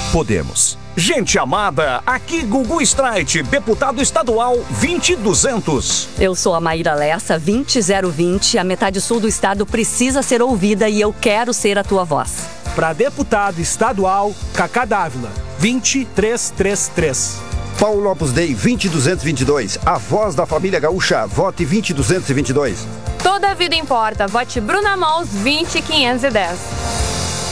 Podemos. Gente amada, aqui Gugu Streit, deputado estadual 20200. Eu sou a Maíra Lessa, 20020. A metade sul do estado precisa ser ouvida e eu quero ser a tua voz. Para deputado estadual, Cacá Dávila, 20333. Paulo Opus Dei, 20222. A voz da família gaúcha, vote 20222. Toda a vida importa, vote Bruna Mons, 20510.